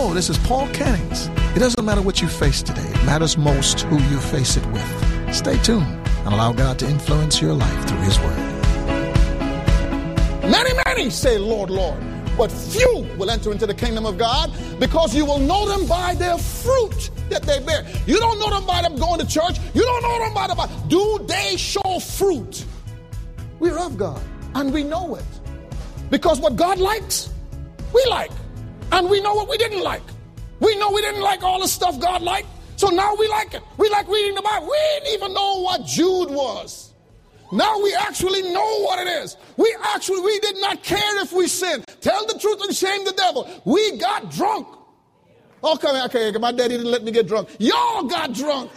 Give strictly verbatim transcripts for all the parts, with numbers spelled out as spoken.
Hello, this is Paul Cannings. It doesn't matter what you face today. It matters most who you face it with. Stay tuned and allow God to influence your life through His Word. Many, many say, Lord, Lord, but few will enter into the kingdom of God, because you will know them by their fruit that they bear. You don't know them by them going to church. You don't know them by the Bible. Do they show fruit? We're of God, and we know it. Because what God likes, we like. And we know what we didn't like. We know we didn't like all the stuff God liked, so now we like it. We like reading the Bible. We didn't even know what Jude was. Now we actually know what it is. We actually, we did not care if we sinned. Tell the truth and shame the devil. We got drunk. Okay, okay, my daddy didn't let me get drunk. Y'all got drunk.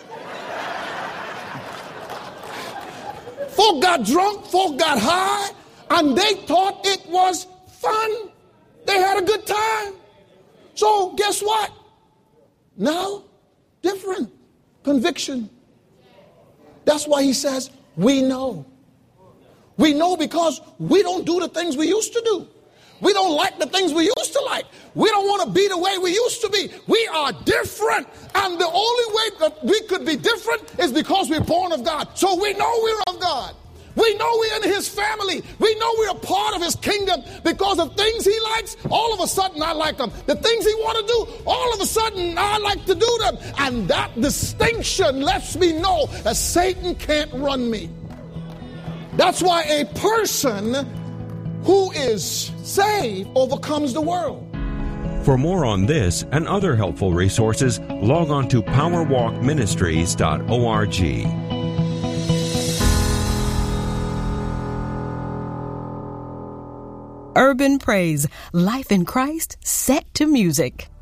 Folk got drunk, folk got high, and they thought it was fun. They had a good time. So guess what? Now, different conviction. That's why he says, we know. We know because we don't do the things we used to do. We don't like the things we used to like. We don't want to be the way we used to be. We are different. And the only way that we could be different is because we're born of God. So we know we're of God. We know we're in His family. We know we're a part of His kingdom, because of things He likes, all of a sudden I like them. The things He want to do, all of a sudden I like to do them. And that distinction lets me know that Satan can't run me. That's why a person who is saved overcomes the world. For more on this and other helpful resources, log on to power walk ministries dot org. Urban Praise, life in Christ set to music.